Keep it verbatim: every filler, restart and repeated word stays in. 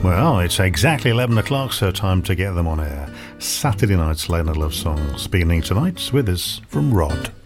Well, it's exactly eleven o'clock, so time to get them on air. Saturday night's Late Night Love Songs, beginning tonight with this from Rod.